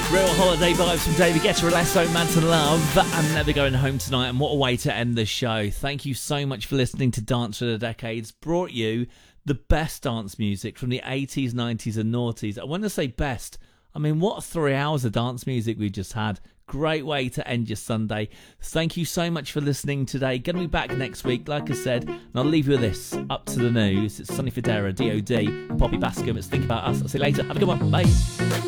Real holiday vibes from David Guetta, Alesso, Man to Love, and Never Going Home Tonight. And what a way to end the show. Thank you so much for listening to Dance for the Decades. Brought you the best dance music from the 80s, 90s and noughties. I want to say best. I mean, what 3 hours of dance music we just had. Great way to end your Sunday. Thank you so much for listening today. Going to be back next week, like I said. And I'll leave you with this. Up to the news. It's Sonny Fodera, D.O.D. and Poppy Bascom. It's Think About Us. I'll see you later. Have a good one. Bye.